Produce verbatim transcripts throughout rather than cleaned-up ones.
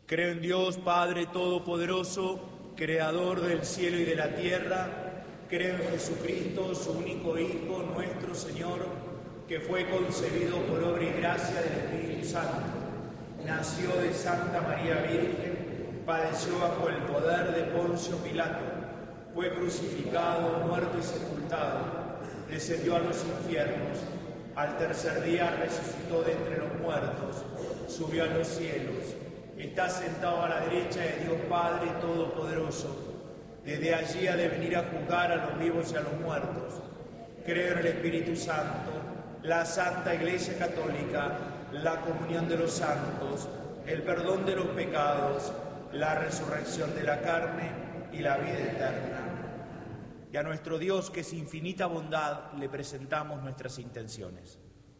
Creo en Dios, Padre Todopoderoso, Creador del cielo y de la tierra. Creo en Jesucristo, su único Hijo, nuestro Señor, que fue concebido por obra y gracia del Espíritu Santo. Nació de Santa María Virgen, padeció bajo el poder de Poncio Pilato, fue crucificado, muerto y sepultado, descendió a los infiernos, al tercer día resucitó de entre los muertos, subió a los cielos, está sentado a la derecha de Dios Padre Todopoderoso. Desde allí ha de venir a juzgar a los vivos y a los muertos. Creo en el Espíritu Santo, la Santa Iglesia Católica, la comunión de los santos, el perdón de los pecados, la resurrección de la carne y la vida eterna. Y a nuestro Dios, que es infinita bondad, le presentamos nuestras intenciones.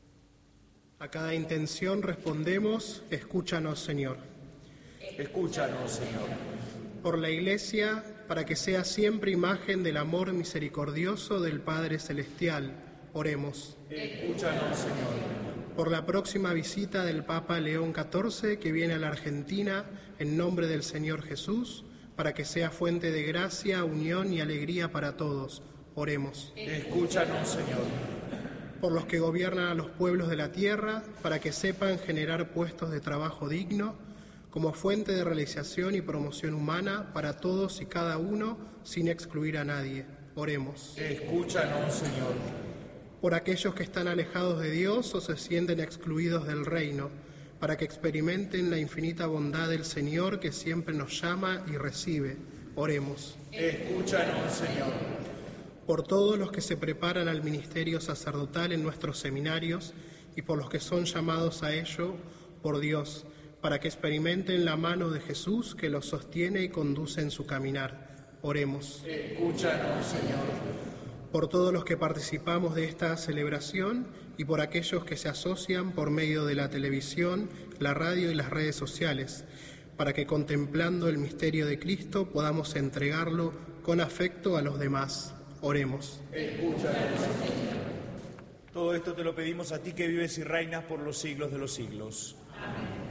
A cada intención respondemos: escúchanos, Señor. Escúchanos, Señor. Por la Iglesia, para que sea siempre imagen del amor misericordioso del Padre Celestial, oremos. Escúchanos, Señor. Por la próxima visita del Papa León catorce, que viene a la Argentina en nombre del Señor Jesús, para que sea fuente de gracia, unión y alegría para todos, oremos. Escúchanos, Señor. Por los que gobiernan a los pueblos de la tierra, para que sepan generar puestos de trabajo digno, como fuente de realización y promoción humana para todos y cada uno, sin excluir a nadie. Oremos. Escúchanos, Señor. Por aquellos que están alejados de Dios o se sienten excluidos del reino, para que experimenten la infinita bondad del Señor que siempre nos llama y recibe. Oremos. Escúchanos, Señor. Por todos los que se preparan al ministerio sacerdotal en nuestros seminarios y por los que son llamados a ello por Dios, para que experimenten la mano de Jesús que los sostiene y conduce en su caminar. Oremos. Escúchanos, Señor. Por todos los que participamos de esta celebración y por aquellos que se asocian por medio de la televisión, la radio y las redes sociales, para que contemplando el misterio de Cristo podamos entregarlo con afecto a los demás. Oremos. Escúchanos, Señor. Todo esto te lo pedimos a ti que vives y reinas por los siglos de los siglos. Amén.